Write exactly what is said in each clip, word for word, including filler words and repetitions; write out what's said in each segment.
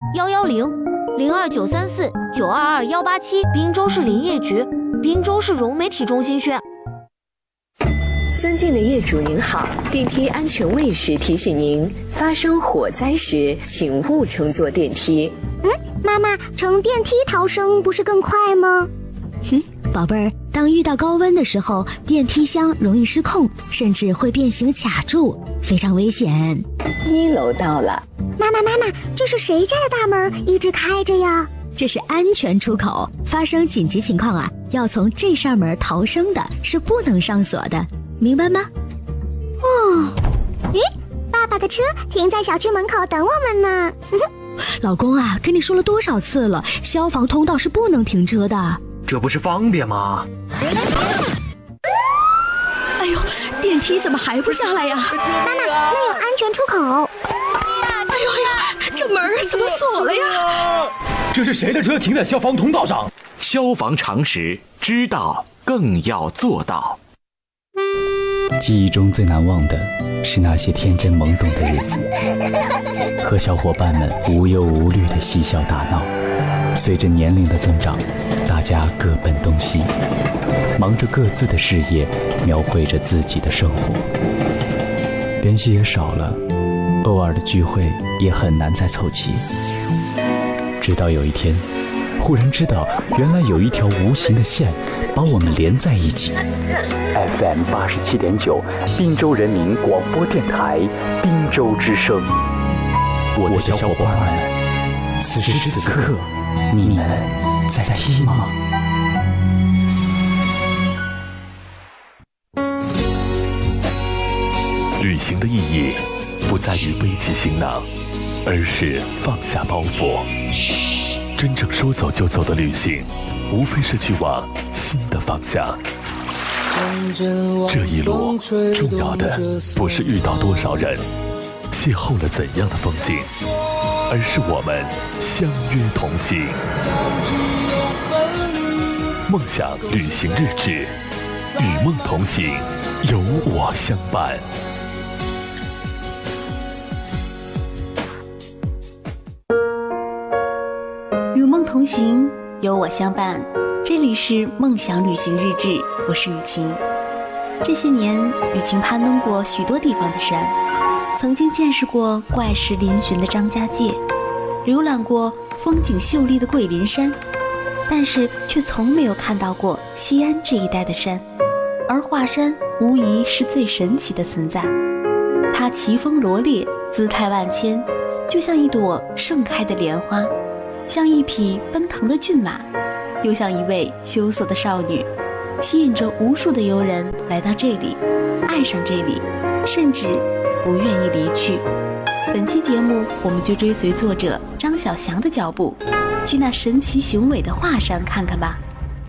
幺幺零零二九三四九二二幺八七，滨州市林业局，滨州市融媒体中心宣。 尊敬的业主您好，电梯安全卫士提醒您，发生火灾时请勿乘坐电梯。 嗯，妈妈，乘电梯逃生不是更快吗？ 哼，宝贝儿，当遇到高温的时候，电梯箱容易失控，甚至会变形卡住，非常危险。 一楼到了。 妈妈妈妈，这是谁家的大门一直开着呀？ 这是安全出口，发生紧急情况啊，要从这扇门逃生的，是不能上锁的，明白吗？ 哦，咦，爸爸的车停在小区门口等我们呢。 老公啊，跟你说了多少次了，消防通道是不能停车的。 这不是方便吗？ 哎呦，电梯怎么还不下来呀？ 妈妈，那有安全出口。 哎呦呀，这门怎么锁了呀？ 这是谁的车停在消防通道上？ 消防常识，知道更要做到。 记忆中最难忘的是那些天真懵懂的日子，和小伙伴们无忧无虑的嬉笑打闹。随着年龄的增长，大家各奔东西，忙着各自的事业，描绘着自己的生活，联系也少了，偶尔的聚会也很难再凑齐。直到有一天，忽然知道原来有一条无形的线把我们连在一起。 F M 八十七点九，滨州人民广播电台，滨州之声。我的小伙伴们，此时此刻，你们在听吗？ 旅行的意义不在于背起行囊，而是放下包袱。真正说走就走的旅行，无非是去往新的方向。这一路重要的不是遇到多少人，邂逅了怎样的风景，而是我们相约同行。梦想旅行日志，与梦同行，有我相伴。 与梦同行，有我相伴。这里是梦想旅行日志，我是雨晴。这些年，雨晴攀登过许多地方的山，曾经见识过怪石嶙峋的张家界，浏览过风景秀丽的桂林山，但是却从没有看到过西安这一带的山。而华山无疑是最神奇的存在，它奇峰罗列，姿态万千，就像一朵盛开的莲花，像一匹奔腾的骏马，又像一位羞涩的少女，吸引着无数的游人来到这里，爱上这里，甚至不愿意离去。本期节目，我们就追随作者张小翔的脚步，去那神奇雄伟的华山看看吧。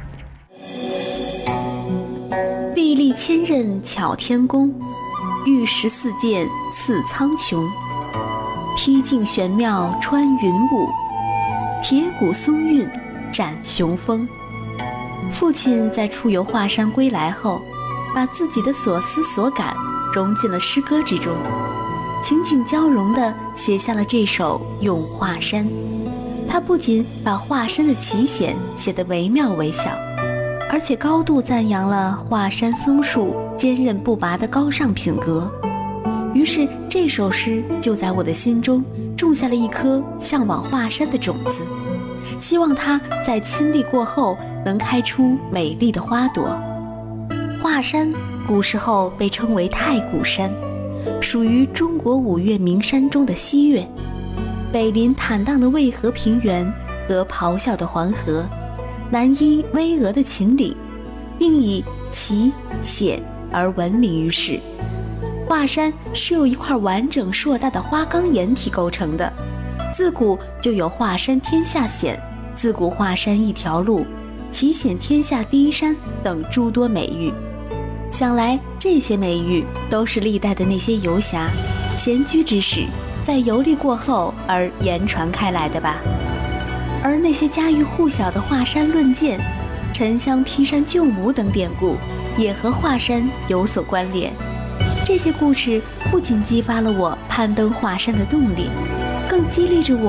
臂力千仞巧天工，玉石四剑刺苍穹。披荆玄妙穿云雾，铁骨松韵展雄风。父亲在出游华山归来后，把自己的所思所感融进了诗歌之中，情景交融地写下了这首《咏华山》。他不仅把华山的奇险写得惟妙惟肖，而且高度赞扬了华山松树坚韧不拔的高尚品格。于是这首诗就在我的心中种下了一颗向往华山的种子，希望它在亲历过后能开出美丽的花朵。华山古时候被称为太谷山，属于中国五岳名山中的西岳，北临坦荡的渭河平原和咆哮的黄河，南依巍峨的秦岭，并以奇险而闻名于世。华山是由一块完整硕大的花岗岩体构成的，自古就有华山天下险、自古华山一条路、奇险天下第一山等诸多美誉。想来这些美誉都是历代的那些游侠、闲居之士在游历过后而言传开来的吧。而那些家喻户晓的华山论剑、沉香劈山救母等典故，也和华山有所关联。这些故事不仅激发了我攀登华山的动力，更激励着我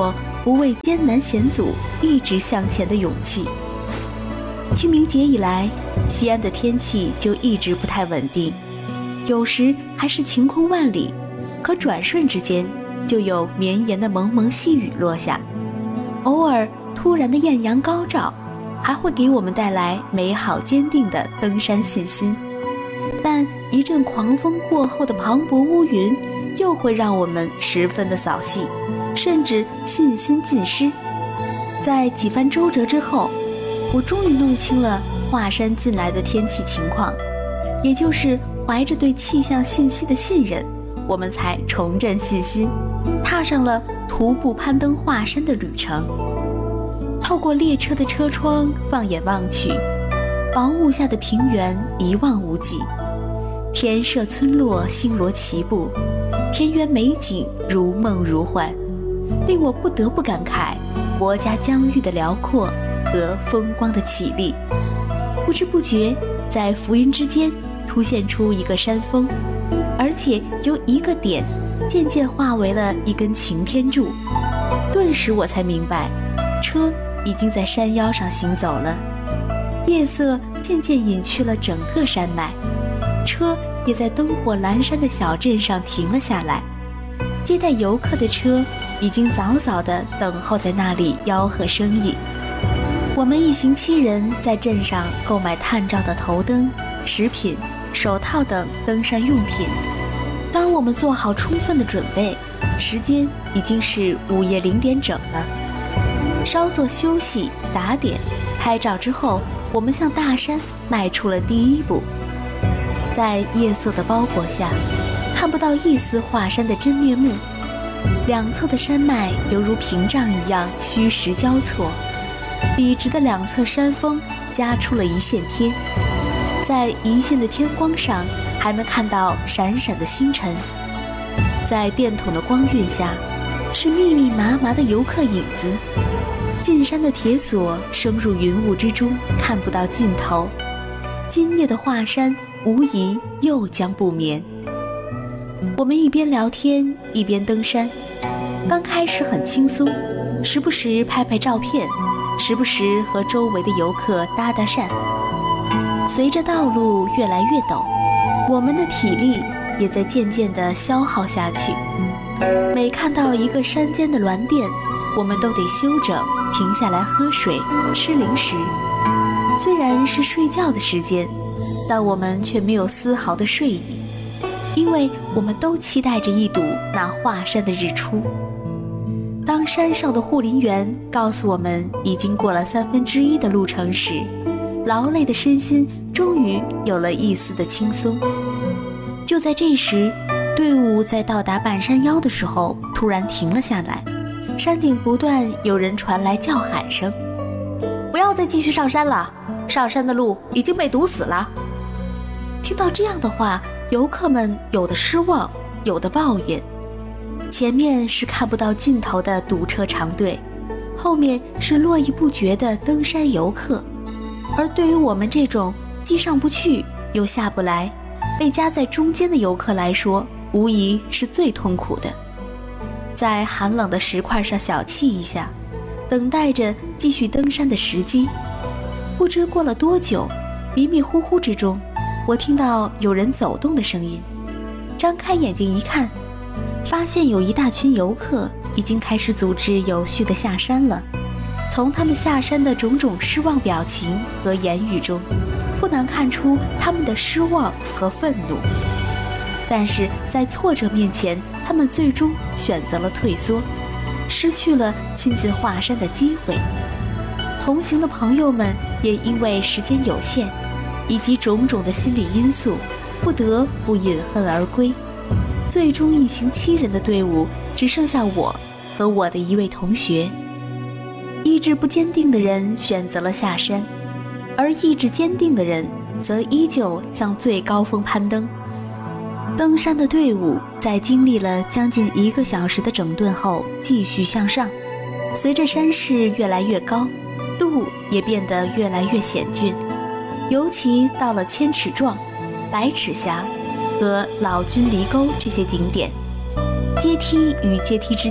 不畏艰难险阻，一直向前的勇气。清明节以来，西安的天气就一直不太稳定，有时还是晴空万里，可转瞬之间就有绵延的蒙蒙细雨落下，偶尔突然的艳阳高照，还会给我们带来美好坚定的登山信心。但一阵狂风过后的磅礴乌云，又会让我们十分的扫兴，甚至信心尽失。在几番周折之后，我终于弄清了华山近来的天气情况，也就是怀着对气象信息的信任，我们才重振信心，踏上了徒步攀登华山的旅程。透过列车的车窗放眼望去，薄雾下的平原一望无际，田舍村落星罗棋布，田园美景如梦如幻，令我不得不感慨国家疆域的辽阔和风光的绮丽。不知不觉，在浮云之间凸现出一个山峰，而且由一个点渐渐化为了一根擎天柱。顿时我才明白，车已经在山腰上行走了。夜色渐渐隐去了整个山脉，车也在灯火阑珊的小镇上停了下来。接待游客的车已经早早地等候在那里吆喝生意。我们一行七人在镇上购买探照的头灯、食品、手套等登山用品。当我们做好充分的准备，时间已经是午夜零点整了。稍作休息、打点、拍照之后，我们向大山迈出了第一步。在夜色的包裹下，看不到一丝华山的真面目，两侧的山脉犹如屏障一样虚实交错，笔直的两侧山峰夹出了一线天，在一线的天光上还能看到闪闪的星辰。在电筒的光晕下，是密密麻麻的游客影子。进山的铁索升入云雾之中，看不到尽头。今夜的华山无疑又将不眠。我们一边聊天一边登山，刚开始很轻松，时不时拍拍照片，时不时和周围的游客搭搭讪。随着道路越来越陡，我们的体力也在渐渐地消耗下去。每看到一个山间的銮殿，我们都得休整，停下来喝水、吃零食。虽然是睡觉的时间，但我们却没有丝毫的睡意，因为我们都期待着一睹那华山的日出。当山上的护林员告诉我们已经过了三分之一的路程时，劳累的身心终于有了一丝的轻松。就在这时，队伍在到达半山腰的时候突然停了下来，山顶不断有人传来叫喊声：“不要再继续上山了，上山的路已经被堵死了。”听到这样的话，游客们有的失望，有的抱怨。前面是看不到尽头的堵车长队，后面是络绎不绝的登山游客，而对于我们这种既上不去又下不来，被夹在中间的游客来说，无疑是最痛苦的。在寒冷的石块上小憩一下，等待着继续登山的时机。不知过了多久，迷迷糊糊之中，我听到有人走动的声音，张开眼睛一看，发现有一大群游客已经开始组织有序地下山了。从他们下山的种种失望表情和言语中，不难看出他们的失望和愤怒。但是在挫折面前，他们最终选择了退缩，失去了亲近华山的机会。同行的朋友们也因为时间有限，以及种种的心理因素，不得不饮恨而归。最终一行七人的队伍只剩下我和我的一位同学。意志不坚定的人选择了下山，而意志坚定的人则依旧向最高峰攀登。登山的队伍在经历了将近一个小时的整顿后继续向上。随着山势越来越高，路也变得越来越险峻，尤其到了千尺撞、百尺峡和老君离沟这些景点，阶梯与阶梯之间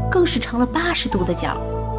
更是成了八十度的角。